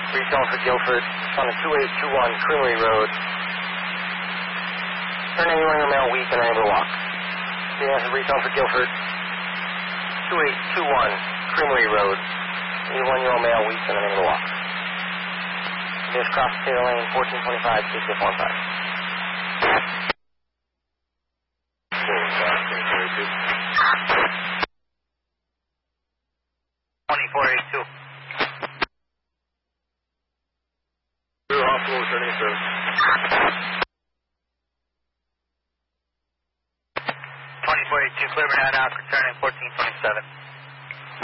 Recon for Guilford on a 2821 Creamery Road. Turn anywhere in your mail weak and unable to walk. Recon for Guilford, 2821 Creamery Road. 81-year-old male weak and unable to walk. Just cross Taylor Lane, 1425, 6615. 2482. Hospital returning service. 2482, Cleveland out, returning 1427.